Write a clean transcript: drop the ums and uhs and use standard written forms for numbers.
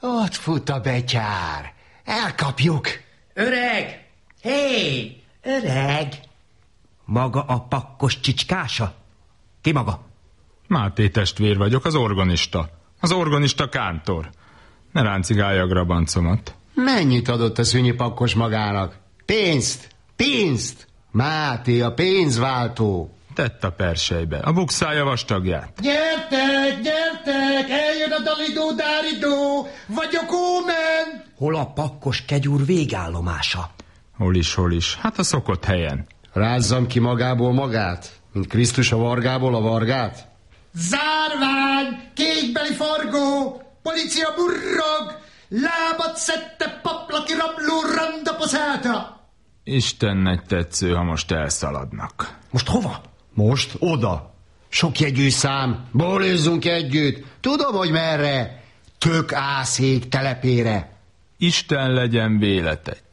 Ott fut a betyár. Elkapjuk. Öreg! Hé! Öreg! Maga a pakkos csicskása? Ki maga? Máté testvér vagyok, az organista. Az organista kántor. Ne ráncigálja a grabancomat. Mennyit adott a szűnyi pakkos magának? Pénzt! Máté, a pénzváltó. Tett a perselybe, a bukszája vastagját. Gyertek, eljön a dalidó-dáridó, vagyok Ómen. Hol a pakkos kegyúr végállomása? Hol is, hát a szokott helyen. Rázzam ki magából magát, mint Krisztus a vargából a vargát? Zárvány, kékbeli fargó, policia burrog, lábat szedte paplaki rabló randaposzáta. Istennek tetsző, ha most elszaladnak. Most hova? Most oda. Sok jegyű szám, borézzunk együtt. Tudom, hogy merre. Tök ászék telepére. Isten legyen véletek.